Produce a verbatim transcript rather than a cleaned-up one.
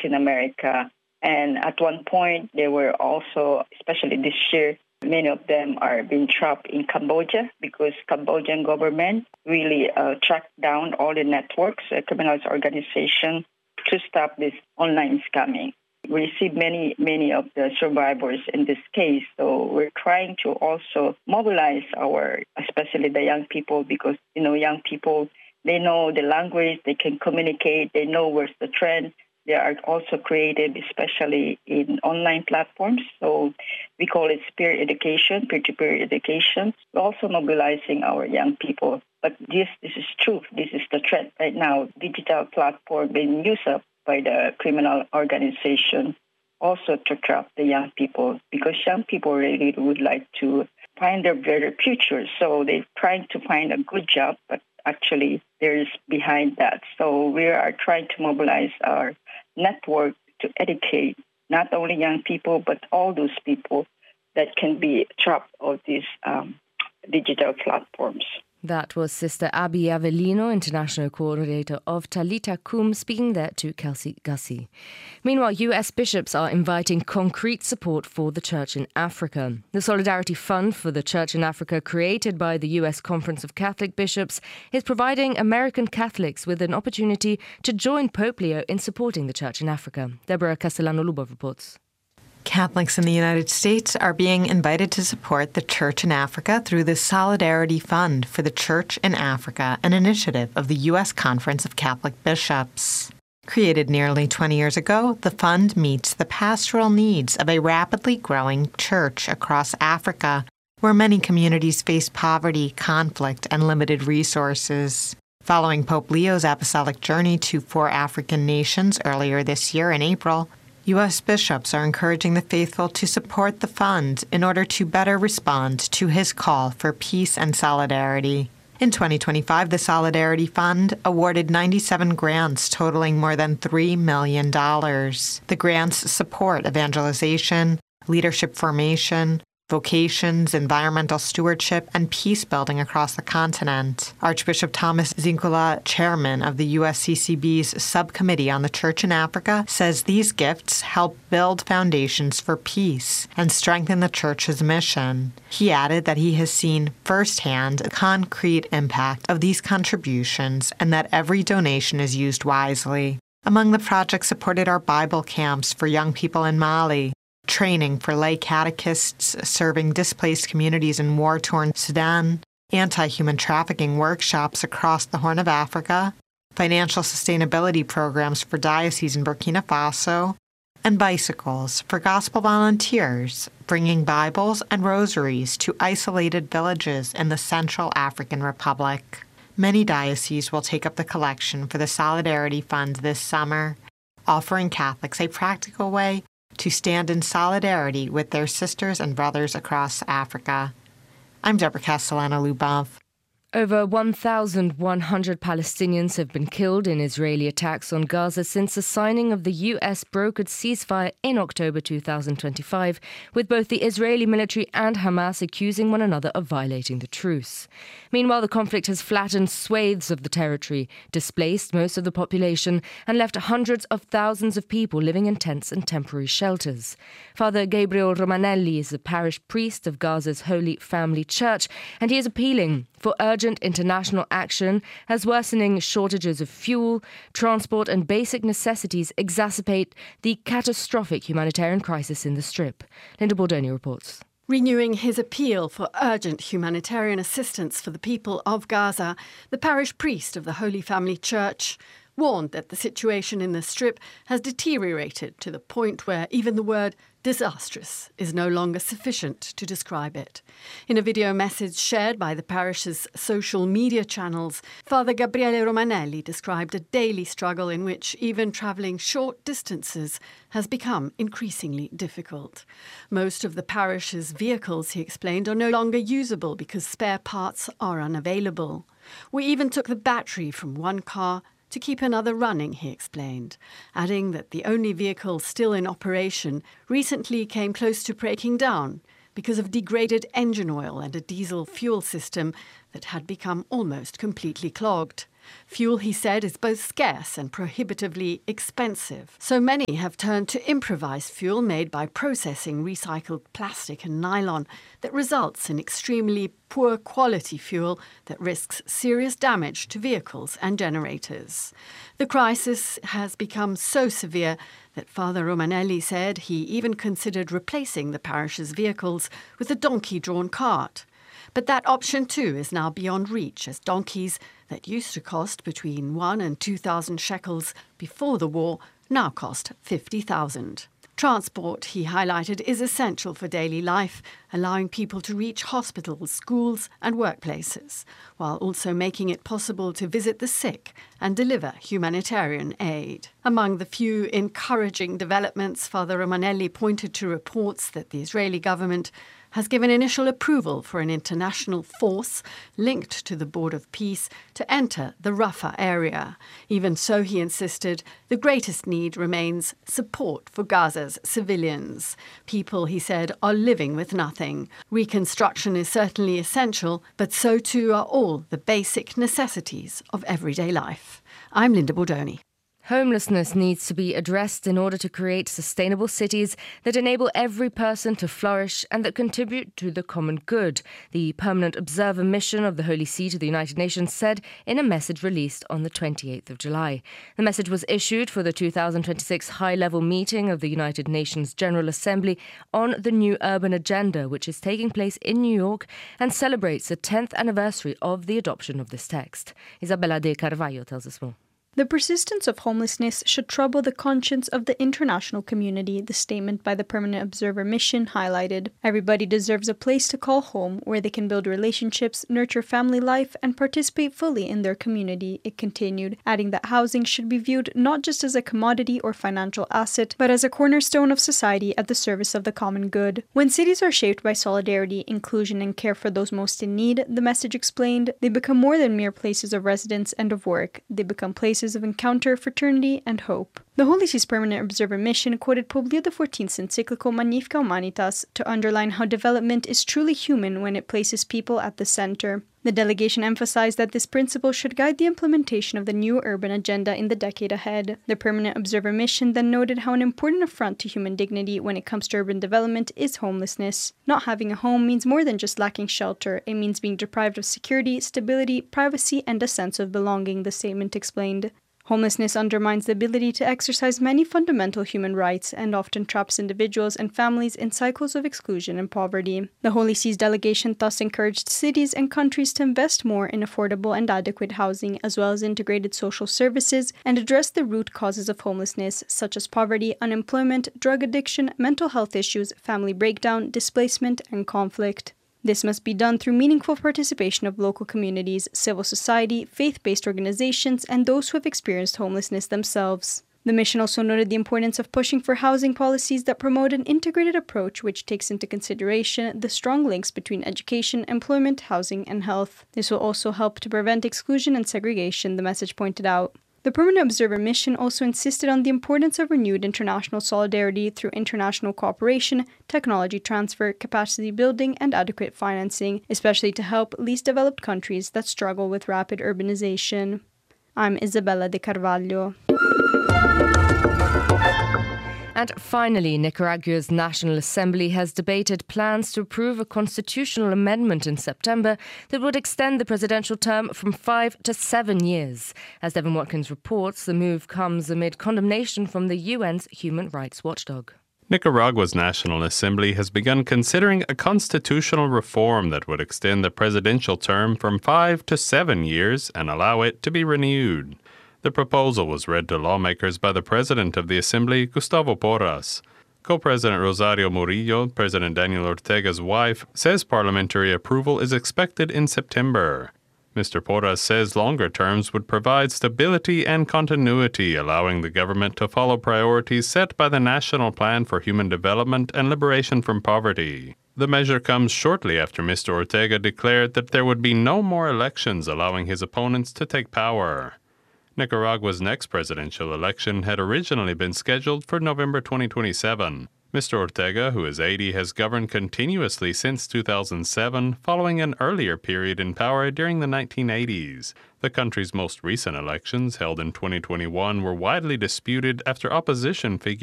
Latin America. And at one point, they were also, especially this year, many of them are being trapped in Cambodia because Cambodian government really uh, tracked down all the networks, uh, criminal organizations, to stop this online scamming. We see many, many of the survivors in this case. So we're trying to also mobilize our, especially the young people, because, you know, young people, they know the language, they can communicate, they know where's the trend. They are also creative, especially in online platforms. So we call it peer education, peer-to-peer education. We're also mobilizing our young people. But this, this is true. This is the trend right now. Digital platform being used up by the criminal organization also to trap the young people, because young people really would like to find their better future. So they're trying to find a good job, but actually there is behind that. So we are trying to mobilize our network to educate not only young people, but all those people that can be trapped of these um, digital platforms. That was Sister Abby Avellino, International Coordinator of Talita Kum, speaking there to Kelsey Gussie. Meanwhile, U S bishops are inviting concrete support for the Church in Africa. The Solidarity Fund for the Church in Africa, created by the U S Conference of Catholic Bishops, is providing American Catholics with an opportunity to join Pope Leo in supporting the Church in Africa. Deborah Castellano-Lubov reports. Catholics in the United States are being invited to support the Church in Africa through the Solidarity Fund for the Church in Africa, an initiative of the U S Conference of Catholic Bishops. Created nearly twenty years ago, the fund meets the pastoral needs of a rapidly growing church across Africa, where many communities face poverty, conflict, and limited resources. Following Pope Leo's apostolic journey to four African nations earlier this year in April, U S bishops are encouraging the faithful to support the fund in order to better respond to his call for peace and solidarity. In twenty twenty-five, the Solidarity Fund awarded ninety-seven grants totaling more than three million dollars. The grants support evangelization, leadership formation, vocations, environmental stewardship, and peace building across the continent. Archbishop Thomas Zinkula, chairman of the U S C C B's Subcommittee on the Church in Africa, says these gifts help build foundations for peace and strengthen the Church's mission. He added that he has seen firsthand the concrete impact of these contributions and that every donation is used wisely. Among the projects supported are Bible camps for young people in Mali, training for lay catechists serving displaced communities in war-torn Sudan, anti-human trafficking workshops across the Horn of Africa, financial sustainability programs for dioceses in Burkina Faso, and bicycles for gospel volunteers bringing Bibles and rosaries to isolated villages in the Central African Republic. Many dioceses will take up the collection for the Solidarity Fund this summer, offering Catholics a practical way to stand in solidarity with their sisters and brothers across Africa. I'm Deborah Castellano-Lubov. Over one thousand one hundred Palestinians have been killed in Israeli attacks on Gaza since the signing of the U S brokered ceasefire in October two thousand twenty-five, with both the Israeli military and Hamas accusing one another of violating the truce. Meanwhile, the conflict has flattened swathes of the territory, displaced most of the population, and left hundreds of thousands of people living in tents and temporary shelters. Father Gabriel Romanelli is the parish priest of Gaza's Holy Family Church, and he is appealing for urgent international action as worsening shortages of fuel, transport and basic necessities exacerbate the catastrophic humanitarian crisis in the Strip. Linda Bordoni reports. Renewing his appeal for urgent humanitarian assistance for the people of Gaza, the parish priest of the Holy Family Church warned that the situation in the Strip has deteriorated to the point where even the word disastrous is no longer sufficient to describe it. In a video message shared by the parish's social media channels, Father Gabriele Romanelli described a daily struggle in which even travelling short distances has become increasingly difficult. Most of the parish's vehicles, he explained, are no longer usable because spare parts are unavailable. We even took the battery from one car to keep another running, he explained, adding that the only vehicle still in operation recently came close to breaking down because of degraded engine oil and a diesel fuel system that had become almost completely clogged. Fuel, he said, is both scarce and prohibitively expensive. So many have turned to improvised fuel made by processing recycled plastic and nylon that results in extremely poor quality fuel that risks serious damage to vehicles and generators. The crisis has become so severe that Father Romanelli said he even considered replacing the parish's vehicles with a donkey-drawn cart. But that option too is now beyond reach, as donkeys that used to cost between one and two thousand shekels before the war now cost fifty thousand. Transport, he highlighted, is essential for daily life, allowing people to reach hospitals, schools and workplaces, while also making it possible to visit the sick and deliver humanitarian aid. Among the few encouraging developments, Father Romanelli pointed to reports that the Israeli government has given initial approval for an international force linked to the Board of Peace to enter the Rafah area. Even so, he insisted, the greatest need remains support for Gaza's civilians. People, he said, are living with nothing. Reconstruction is certainly essential, but so too are all the basic necessities of everyday life. I'm Linda Bordoni. Homelessness needs to be addressed in order to create sustainable cities that enable every person to flourish and that contribute to the common good, the Permanent Observer Mission of the Holy See to the United Nations said in a message released on the twenty-eighth of July. The message was issued for the two thousand twenty-six high-level meeting of the United Nations General Assembly on the new urban agenda, which is taking place in New York and celebrates the tenth anniversary of the adoption of this text. Isabella de Carvalho tells us more. The persistence of homelessness should trouble the conscience of the international community, the statement by the Permanent Observer Mission highlighted. Everybody deserves a place to call home, where they can build relationships, nurture family life, and participate fully in their community, it continued, adding that housing should be viewed not just as a commodity or financial asset, but as a cornerstone of society at the service of the common good. When cities are shaped by solidarity, inclusion, and care for those most in need, the message explained, they become more than mere places of residence and of work. They become places of encounter, fraternity, and hope. The Holy See's Permanent Observer Mission quoted Pope Leo the fourteenth's encyclical Magnificat Humanitas to underline how development is truly human when it places people at the center. The delegation emphasized that this principle should guide the implementation of the new urban agenda in the decade ahead. The Permanent Observer Mission then noted how an important affront to human dignity when it comes to urban development is homelessness. Not having a home means more than just lacking shelter. It means being deprived of security, stability, privacy, and a sense of belonging, the statement explained. Homelessness undermines the ability to exercise many fundamental human rights and often traps individuals and families in cycles of exclusion and poverty. The Holy See's delegation thus encouraged cities and countries to invest more in affordable and adequate housing, as well as integrated social services, and address the root causes of homelessness, such as poverty, unemployment, drug addiction, mental health issues, family breakdown, displacement, and conflict. This must be done through meaningful participation of local communities, civil society, faith-based organizations, and those who have experienced homelessness themselves. The mission also noted the importance of pushing for housing policies that promote an integrated approach which takes into consideration the strong links between education, employment, housing, and health. This will also help to prevent exclusion and segregation, the message pointed out. The Permanent Observer Mission also insisted on the importance of renewed international solidarity through international cooperation, technology transfer, capacity building, and adequate financing, especially to help least developed countries that struggle with rapid urbanization. I'm Isabella de Carvalho. And finally, Nicaragua's National Assembly has debated plans to approve a constitutional amendment in September that would extend the presidential term from five to seven years. As Devin Watkins reports, the move comes amid condemnation from the U N's human rights watchdog. Nicaragua's National Assembly has begun considering a constitutional reform that would extend the presidential term from five to seven years and allow it to be renewed. The proposal was read to lawmakers by the president of the Assembly, Gustavo Porras. Co-President Rosario Murillo, President Daniel Ortega's wife, says parliamentary approval is expected in September. Mister Porras says longer terms would provide stability and continuity, allowing the government to follow priorities set by the National Plan for Human Development and Liberation from Poverty. The measure comes shortly after Mister Ortega declared that there would be no more elections, allowing his opponents to take power. Nicaragua's next presidential election had originally been scheduled for November twenty twenty-seven. Mister Ortega, who is eighty, has governed continuously since two thousand seven, following an earlier period in power during the nineteen eighties. The country's most recent elections, held in twenty twenty-one, were widely disputed after opposition figures